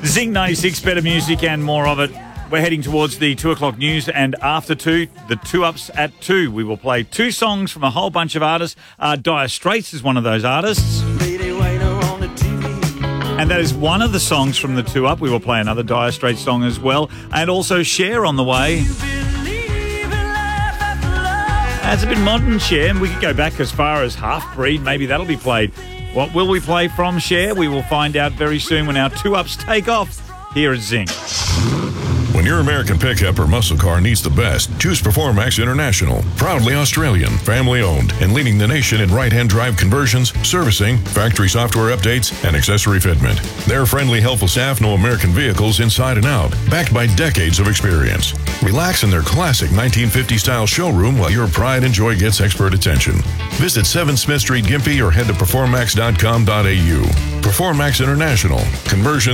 Zing 96, better music and more of it. We're heading towards the 2 o'clock news, and after 2, the 2-Ups at 2. We will play 2 songs from a whole bunch of artists. Dire Straits is one of those artists. And that is one of the songs from the 2-Up. We will play another Dire Straits song as well. And also Cher on the way. That's a bit modern, Cher. We could go back as far as Half Breed. Maybe that'll be played. What will we play from Cher? We will find out very soon when our 2-Ups take off here at Zing. When your American pickup or muscle car needs the best, choose Performax International. Proudly Australian, family-owned, and leading the nation in right-hand drive conversions, servicing, factory software updates, and accessory fitment. Their friendly, helpful staff know American vehicles inside and out, backed by decades of experience. Relax in their classic 1950-style showroom while your pride and joy gets expert attention. Visit 7 Smith Street, Gympie, or head to performax.com.au. Performax International. Conversion